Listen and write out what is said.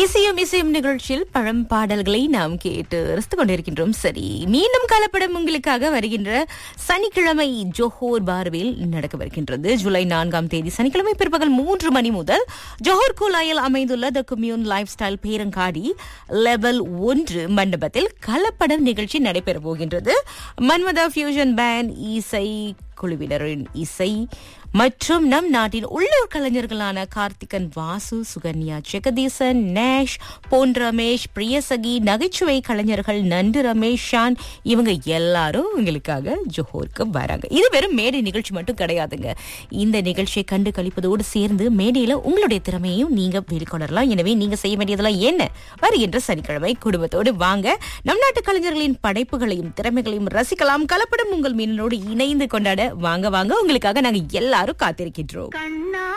இசையும் இசையும் நிகழ்ச்சியில் பழம் பாடல்களை நாம் கேட்டு ரசித்துக் கொண்டிருக்கின்றோம். சரி, மீண்டும் கலப்படம் உங்களுக்காக வருகின்ற சனிக்கிழமை ஜோஹோர் பார்வில் நடக்கவிருக்கின்றது. ஜூலை 4ஆம் தேதி சனிக்கிழமை பிற்பகல் 3 மணி முதல் ஜோஹோர் கூலாயில் அமைந்துள்ள த கம்யூன் லைஃப் ஸ்டைல் பேரங்காடி லெவல் 1 மண்டபத்தில் கலப்படம் நிகழ்ச்சி நடைபெற போகின்றது. மன்மதா ஃபியூஷன் பேண்ட் இசை குழுவினரின் இசை மற்றும் நம் நாட்டின் உள்ளூர் கலைஞர்களான கார்த்திகன் வாசு, சுகன்யா, ஜெகதீசன், நேஷ், பொன் ரமேஷ், பிரியசகி, நகைச்சுவை கலைஞர்கள் நண்டு ரமேஷ், ஷான், இவங்க எல்லாரும் உங்களுக்காக ஜோஹோருக்கு வராங்க. இது வெறும் மேடை நிகழ்ச்சி மட்டும் கிடையாதுங்க. இந்த நிகழ்ச்சியை கண்டு கழிப்பதோடு சேர்ந்து மேடையில உங்களுடைய திறமையையும் நீங்க வெளிக்கொணரலாம். எனவே நீங்க செய்ய வேண்டியதெல்லாம் என்ன? வருகின்ற சனிக்கிழமை குடும்பத்தோடு வாங்க. நம் நாட்டு கலைஞர்களின் படைப்புகளையும் திறமைகளையும் ரசிக்கலாம். கலப்படம் உங்கள் மீனோடு இணைந்து கொண்டாட வாங்க வாங்க. உங்களுக்காக நாங்க எல்லாரும் காத்திருக்கின்றோம்.